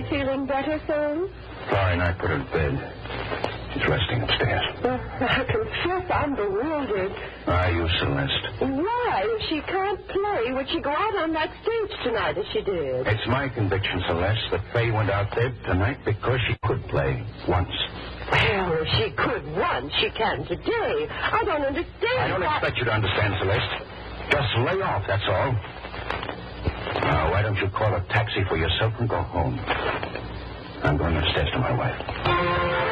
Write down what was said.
she feeling better, Phil? Florrie and I put her to bed. She's resting upstairs. I confess I'm bewildered. Are you, Celeste? Why? If she can't play, would she go out on that stage tonight as she did? It's my conviction, Celeste, that Faye went out there tonight because she could play once. Well, if she could once, she can today. I don't understand. I don't expect you to understand, Celeste. Just lay off, that's all. Now, why don't you call a taxi for yourself and go home? I'm going upstairs to my wife.